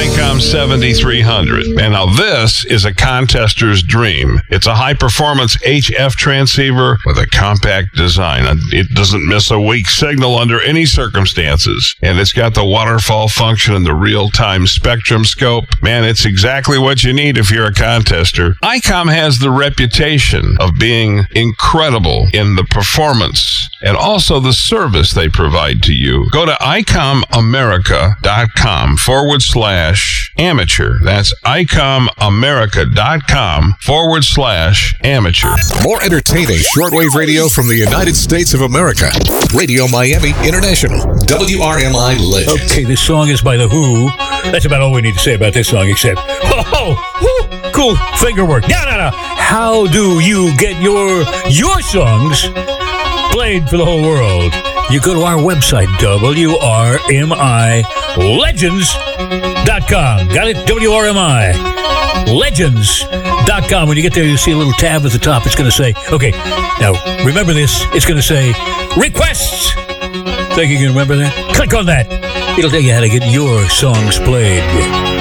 ICOM 7300. And now this is a contester's dream. It's a high-performance HF transceiver with a compact design. It doesn't miss a weak signal under any circumstances. And it's got the waterfall function and the real-time spectrum scope. Man, it's exactly what you need if you're a contester. ICOM has the reputation of being incredible in the performance and also the service they provide to you. Go to ICOMAmerica.com/amateur. That's ICOMAmerica.com/amateur. More entertaining shortwave radio from the United States of America. Radio Miami International. WRMI Legends. Okay, this song is by The Who. That's about all we need to say about this song, except, cool finger work. No. How do you get your songs played for the whole world? You go to our website, WRMIlegends.com. Got it? WRMIlegends.com. When you get there, you see a little tab at the top. It's going to say, okay, now remember this. It's going to say requests. Think you can remember that? Click on that. It'll tell you how to get your songs played.